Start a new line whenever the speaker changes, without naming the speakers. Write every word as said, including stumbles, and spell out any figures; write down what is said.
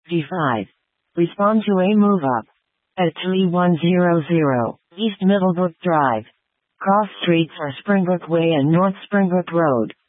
G five. Respond to a move up. At three one zero zero, East Middlebrook Drive. Cross streets are Springbrook Way and North Springbrook Road.